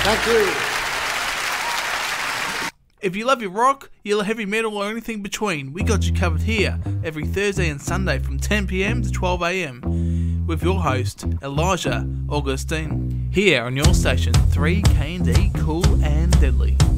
Thank you. If you love your rock, your heavy metal or anything between, we got you covered here every Thursday and Sunday from 10 p.m. to 12 a.m. with your host, Elijah Augustine, here on your station 3K&D Cool and Deadly.